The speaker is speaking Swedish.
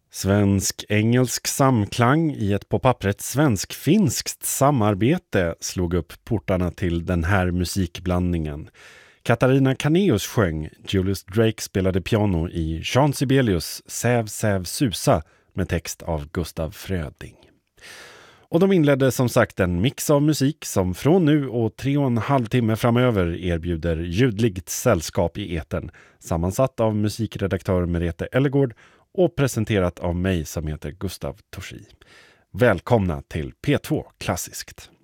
Svensk-engelsk samklang i ett på pappret svensk-finskt samarbete slog upp portarna till den här musikblandningen. Katarina Kaneus sjöng, Julius Drake spelade piano i Jean Sibelius Säv Säv Susa med text av Gustav Fröding. Och de inledde som sagt en mix av musik som från nu och 3,5 timme framöver erbjuder ljudligt sällskap i etern, sammansatt av musikredaktör Merete Ellegård och presenterat av mig som heter Gustav Torsi. Välkomna till P2 Klassiskt.